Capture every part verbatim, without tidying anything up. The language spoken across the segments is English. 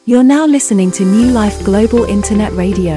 You're now listening to New Life Global Internet Radio,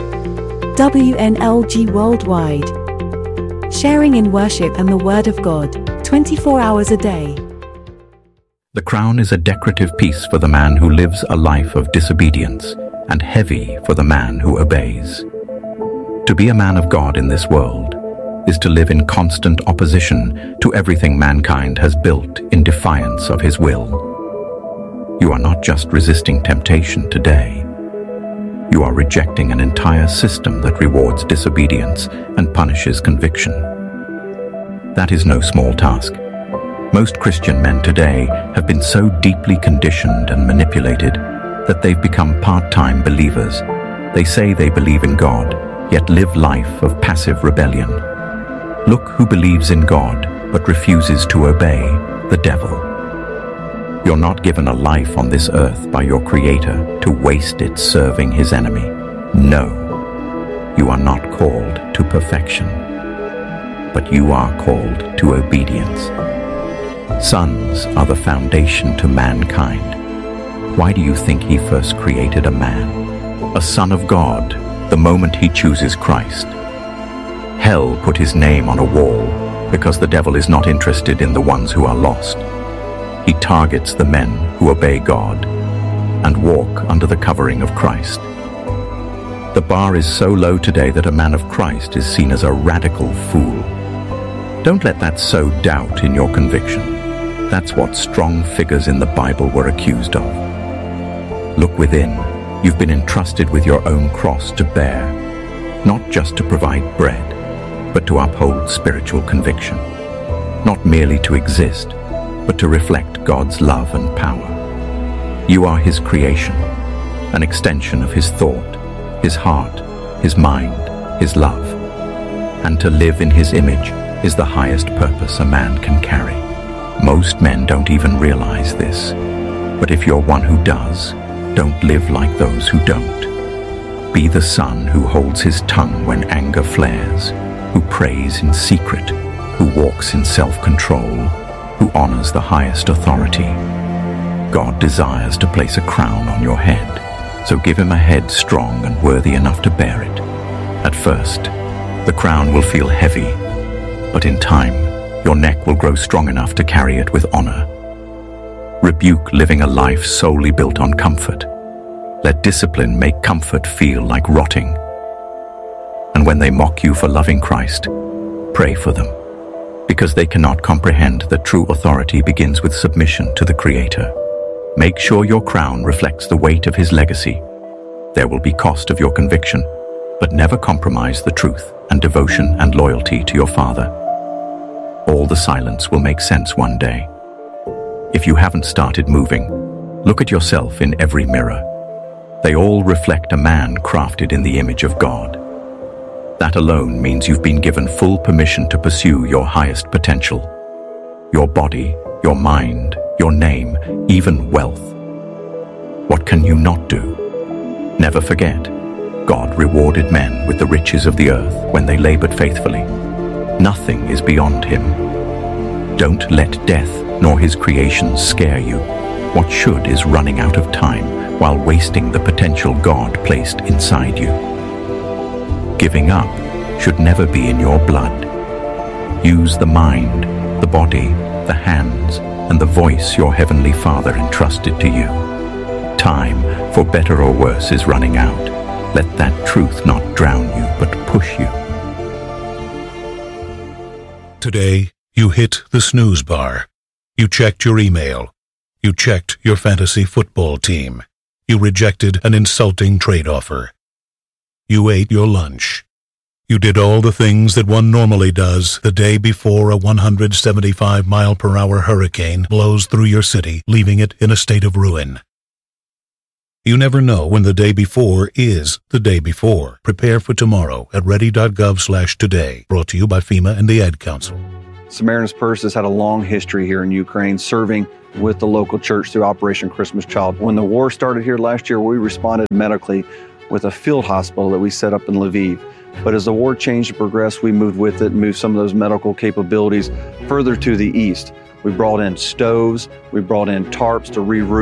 W N L G Worldwide, sharing in worship and the Word of God, twenty-four hours a day. The crown is a decorative piece for the man who lives a life of disobedience, and heavy for the man who obeys. To be a man of God in this world is to live in constant opposition to everything mankind has built in defiance of his will. You are not just resisting temptation today. You are rejecting an entire system that rewards disobedience and punishes conviction. That is no small task. Most Christian men today have been so deeply conditioned and manipulated that they've become part-time believers. They say they believe in God, yet live life of passive rebellion. Look who believes in God but refuses to obey: the devil. You're not given a life on this earth by your Creator to waste it serving His enemy. No, you are not called to perfection, but you are called to obedience. Sons are the foundation to mankind. Why do you think He first created a man? A son of God, the moment he chooses Christ. Hell put his name on a wall because the devil is not interested in the ones who are lost. He targets the men who obey God and walk under the covering of Christ. The bar is so low today that a man of Christ is seen as a radical fool. Don't let that sow doubt in your conviction. That's what strong figures in the Bible were accused of. Look within. You've been entrusted with your own cross to bear, not just to provide bread, but to uphold spiritual conviction. Not merely to exist, but to reflect God's love and power. You are His creation, an extension of His thought, His heart, His mind, His love. And to live in His image is the highest purpose a man can carry. Most men don't even realize this, but if you're one who does, don't live like those who don't. Be the son who holds his tongue when anger flares, who prays in secret, who walks in self-control, who honors the highest authority. God desires to place a crown on your head, so give Him a head strong and worthy enough to bear it. At first, the crown will feel heavy, but in time, your neck will grow strong enough to carry it with honor. Rebuke living a life solely built on comfort. Let discipline make comfort feel like rotting. And when they mock you for loving Christ, pray for them, because they cannot comprehend that true authority begins with submission to the Creator. Make sure your crown reflects the weight of His legacy. There will be cost of your conviction, but never compromise the truth and devotion and loyalty to your Father. All the silence will make sense one day. If you haven't started moving, look at yourself in every mirror. They all reflect a man crafted in the image of God. That alone means you've been given full permission to pursue your highest potential. Your body, your mind, your name, even wealth. What can you not do? Never forget, God rewarded men with the riches of the earth when they labored faithfully. Nothing is beyond Him. Don't let death nor His creations scare you. What should is running out of time while wasting the potential God placed inside you. Giving up should never be in your blood. Use the mind, the body, the hands, and the voice your Heavenly Father entrusted to you. Time, for better or worse, is running out. Let that truth not drown you, but push you. Today, you hit the snooze bar. You checked your email. You checked your fantasy football team. You rejected an insulting trade offer. You ate your lunch. You did all the things that one normally does the day before a one hundred seventy-five mile per hour hurricane blows through your city, leaving it in a state of ruin. You never know when the day before is the day before. Prepare for tomorrow at ready.gov slash today. Brought to you by FEMA and the Ad Council. Samaritan's Purse has had a long history here in Ukraine, serving with the local church through Operation Christmas Child. When the war started here last year, we responded medically with a field hospital that we set up in Lviv. But as the war changed and progressed, we moved with it and moved some of those medical capabilities further to the east. We brought in stoves, we brought in tarps to re-roof,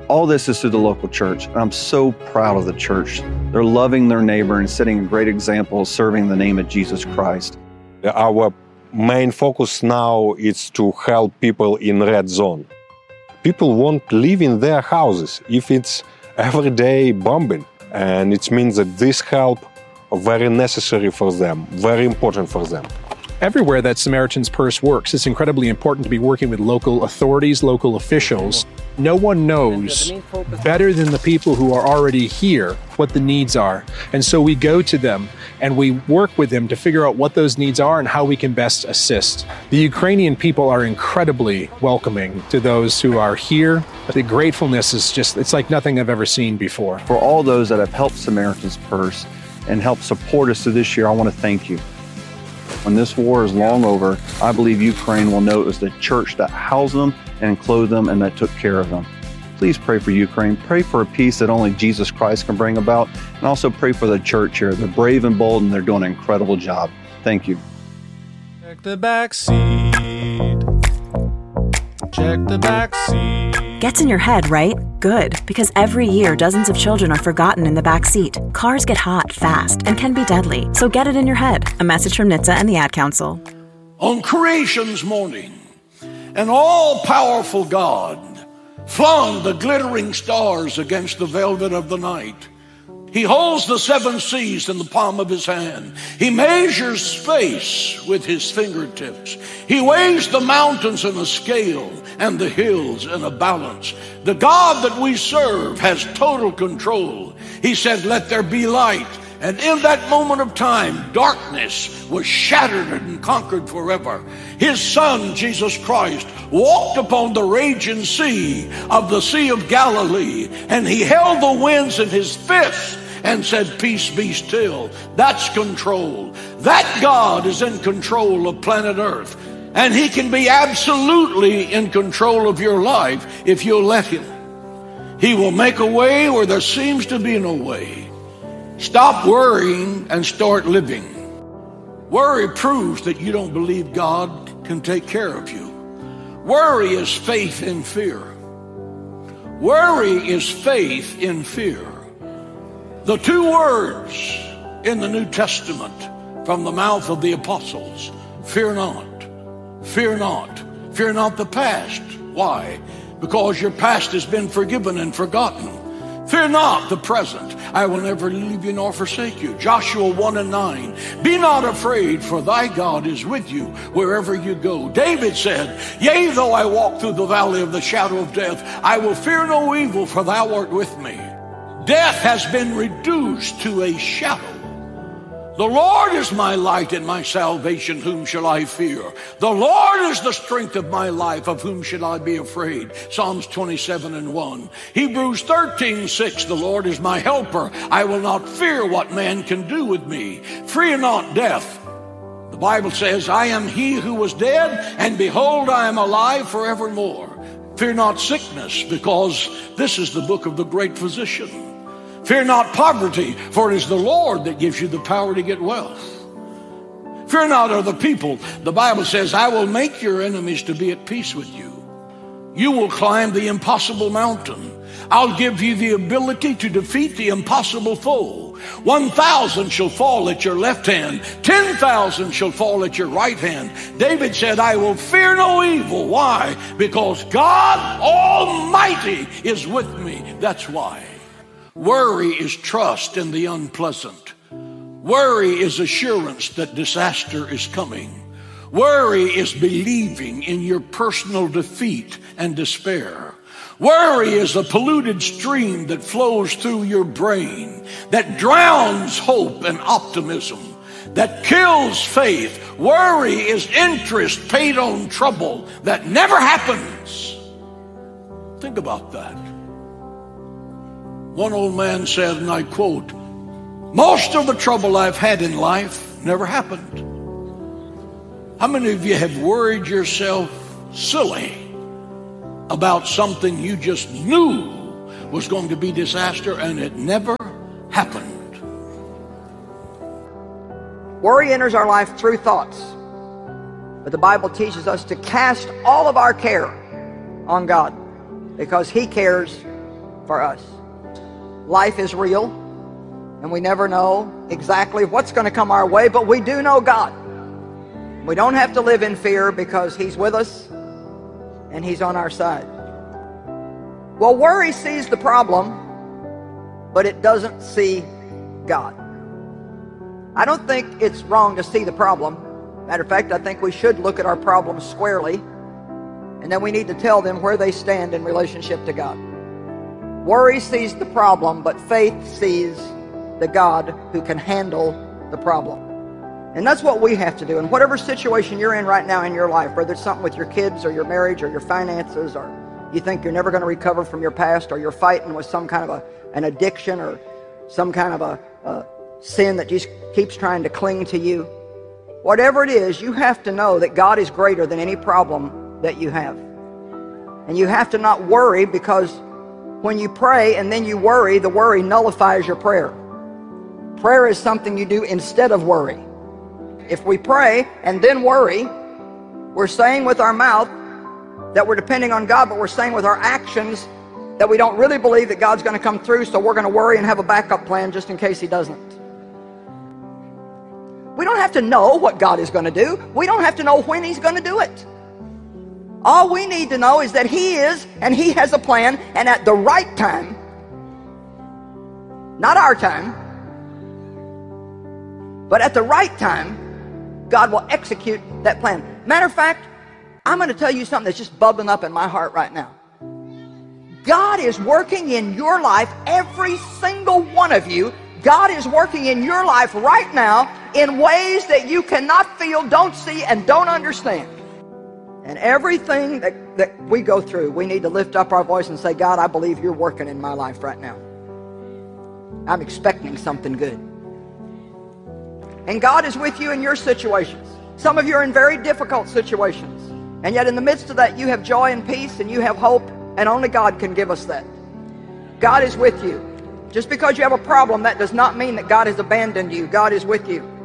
All this is through the local church, and I'm so proud of the church. They're loving their neighbor and setting a great example of serving the name of Jesus Christ. Our main focus now is to help people in red zone. People won't live in their houses if it's everyday bombing, and it means that this help is very necessary for them, very important for them. Everywhere that Samaritan's Purse works, it's incredibly important to be working with local authorities, local officials. No one knows better than the people who are already here what the needs are. And so we go to them and we work with them to figure out what those needs are and how we can best assist. The Ukrainian people are incredibly welcoming to those who are here. The gratefulness is just, it's like nothing I've ever seen before. For all those that have helped Samaritan's Purse and helped support us through this year, I want to thank you. When this war is long over, I believe Ukraine will know it was the church that housed them and clothed them and that took care of them. Please pray for Ukraine. Pray for a peace that only Jesus Christ can bring about. And also pray for the church here. They're brave and bold and they're doing an incredible job. Thank you. Check the back seat. Check the back seat. Gets in your head, right? Good, because every year dozens of children are forgotten in the back seat. Cars get hot fast and can be deadly, so get it in your head. A message from N H T S A and the Ad Council. On creation's morning, an all-powerful God flung the glittering stars against the velvet of the night. He holds the seven seas in the palm of his hand. He measures space with his fingertips. He weighs the mountains in a scale and the hills in a balance. The God that we serve has total control. He said, "Let there be light." And in that moment of time, darkness was shattered and conquered forever. His Son, Jesus Christ, walked upon the raging sea of the Sea of Galilee, and he held the winds in his fist and said, "Peace, be still." That's control. That God is in control of planet Earth, and he can be absolutely in control of your life if you'll let him. He will make a way where there seems to be no way. Stop worrying and start living. Worry proves that you don't believe God can take care of you. Worry is faith in fear. Worry is faith in fear. The two words in the New Testament from the mouth of the apostles: fear not, fear not, fear not the past. Why? Because your past has been forgiven and forgotten. Fear not the present. I will never leave you nor forsake you. Joshua one and nine. Be not afraid, for thy God is with you wherever you go. David said, "Yea, though I walk through the valley of the shadow of death, I will fear no evil, for thou art with me." Death has been reduced to a shadow. The Lord is my light and my salvation, whom shall I fear? The Lord is the strength of my life, of whom shall I be afraid? Psalms twenty-seven and one. Hebrews thirteen six. The Lord is my helper. I will not fear what man can do with me. Fear not death. The Bible says, "I am he who was dead, and behold, I am alive forevermore." Fear not sickness, because this is the book of the great physician. Fear not poverty, for it is the Lord that gives you the power to get wealth. Fear not other people. The Bible says, "I will make your enemies to be at peace with you." You will climb the impossible mountain. I'll give you the ability to defeat the impossible foe. One thousand shall fall at your left hand. Ten thousand shall fall at your right hand. David said, "I will fear no evil." Why? Because God Almighty is with me. That's why. Worry is trust in the unpleasant. Worry is assurance that disaster is coming. Worry is believing in your personal defeat and despair. Worry is a polluted stream that flows through your brain, that drowns hope and optimism, that kills faith. Worry is interest paid on trouble that never happens. Think about that. One old man said, and I quote, "Most of the trouble I've had in life never happened." How many of you have worried yourself silly about something you just knew was going to be disaster and it never happened? Worry enters our life through thoughts, but the Bible teaches us to cast all of our care on God, because He cares for us. Life is real, and we never know exactly what's going to come our way, but we do know God. We don't have to live in fear because He's with us and He's on our side. Well, worry sees the problem, but it doesn't see God. I don't think it's wrong to see the problem. Matter of fact, I think we should look at our problems squarely, and then we need to tell them where they stand in relationship to God. Worry sees the problem, but faith sees the God who can handle the problem. And that's what we have to do. In whatever situation you're in right now in your life, whether it's something with your kids or your marriage or your finances, or you think you're never going to recover from your past, or you're fighting with some kind of a, an addiction or some kind of a, a sin that just keeps trying to cling to you. Whatever it is, you have to know that God is greater than any problem that you have. And you have to not worry, because when you pray and then you worry, the worry nullifies your prayer. Prayer is something you do instead of worry. If we pray and then worry, we're saying with our mouth that we're depending on God, but we're saying with our actions that we don't really believe that God's going to come through, so we're going to worry and have a backup plan just in case He doesn't. We don't have to know what God is going to do. We don't have to know when He's going to do it. All we need to know is that He is, and He has a plan, and at the right time, not our time, but at the right time, God will execute that plan. Matter of fact, I'm going to tell you something that's just bubbling up in my heart right now. God is working in your life, every single one of you. God is working in your life right now in ways that you cannot feel, don't see, and don't understand. And everything that, that we go through, we need to lift up our voice and say, God, I believe You're working in my life right now. I'm expecting something good. And God is with you in your situations. Some of you are in very difficult situations. And yet in the midst of that, you have joy and peace and you have hope, and only God can give us that. God is with you. Just because you have a problem, that does not mean that God has abandoned you. God is with you.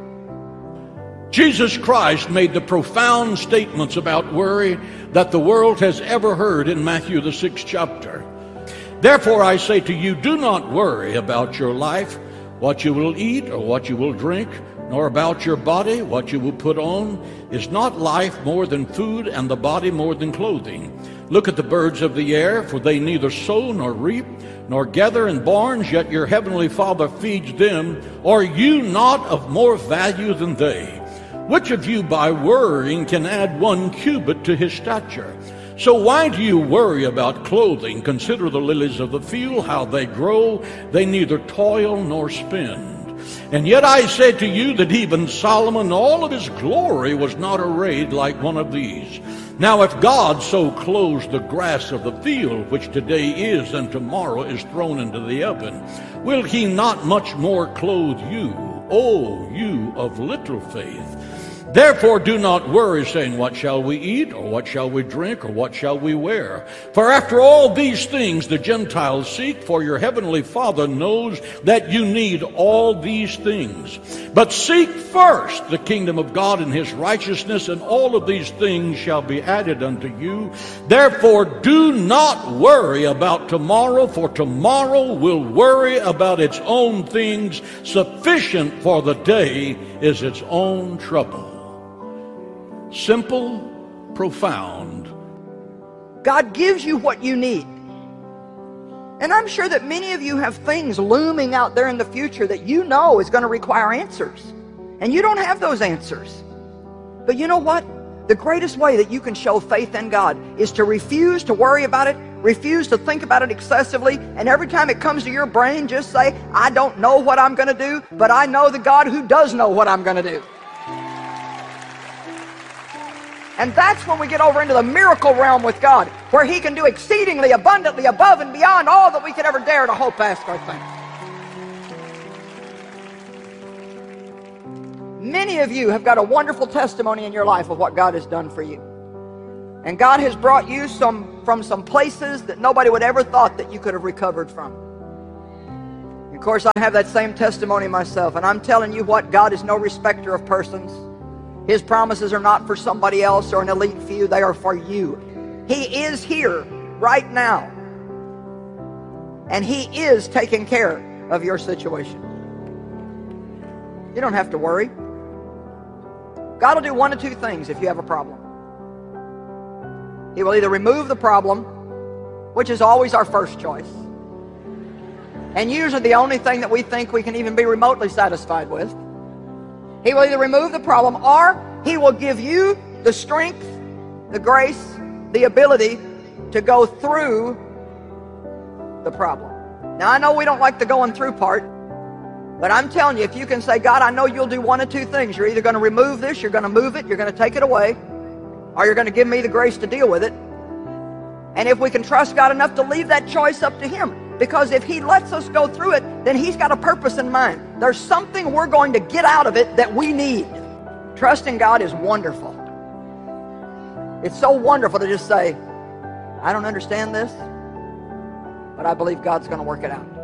Jesus Christ made the profound statements about worry that the world has ever heard in Matthew the sixth chapter. Therefore I say to you, do not worry about your life, what you will eat or what you will drink, nor about your body, what you will put on. Is not life more than food, and the body more than clothing? Look at the birds of the air, for they neither sow nor reap, nor gather in barns, yet your heavenly Father feeds them. Are you not of more value than they? Which of you by worrying can add one cubit to his stature? So why do you worry about clothing? Consider the lilies of the field, how they grow. They neither toil nor spin. And yet I say to you that even Solomon in all of his glory was not arrayed like one of these. Now if God so clothes the grass of the field, which today is and tomorrow is thrown into the oven, will He not much more clothe you, O you of little faith? Therefore do not worry, saying, what shall we eat, or what shall we drink, or what shall we wear? For after all these things the Gentiles seek, for your heavenly Father knows that you need all these things. But seek first the kingdom of God and His righteousness, and all of these things shall be added unto you. Therefore do not worry about tomorrow, for tomorrow will worry about its own things. Sufficient for the day is its own trouble. Simple, profound. God gives you what you need. And I'm sure that many of you have things looming out there in the future that you know is going to require answers. And you don't have those answers. But you know what? The greatest way that you can show faith in God is to refuse to worry about it, refuse to think about it excessively, and every time it comes to your brain, just say, I don't know what I'm going to do, but I know the God who does know what I'm going to do. And that's when we get over into the miracle realm with God, where He can do exceedingly abundantly above and beyond all that we could ever dare to hope, ask, or think. Many of you have got a wonderful testimony in your life of what God has done for you. And God has brought you some, from some places that nobody would ever thought that you could have recovered from. Of course, I have that same testimony myself, and I'm telling you what, God is no respecter of persons. His promises are not for somebody else or an elite few. They are for you. He is here right now. And He is taking care of your situation. You don't have to worry. God will do one of two things if you have a problem. He will either remove the problem, which is always our first choice, and usually the only thing that we think we can even be remotely satisfied with. He will either remove the problem, or He will give you the strength, the grace, the ability to go through the problem. Now, I know we don't like the going through part, but I'm telling you, if you can say, God, I know you'll do one of two things. You're either going to remove this, you're going to move it, you're going to take it away, or you're going to give me the grace to deal with it. And if we can trust God enough to leave that choice up to Him, because if He lets us go through it, then He's got a purpose in mind. There's something we're going to get out of it that we need. Trusting God is wonderful. It's so wonderful to just say, I don't understand this, but I believe God's going to work it out.